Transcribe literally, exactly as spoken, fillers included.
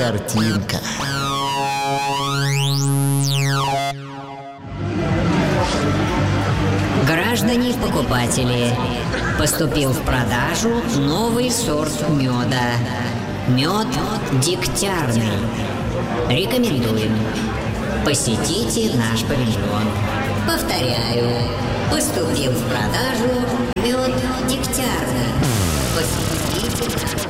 Картинка. Граждане-покупатели, поступил в продажу новый сорт меда. Мед дегтярный. Рекомендуем. Посетите наш павильон. Повторяю, поступил в продажу мед дегтярный. Посетите наш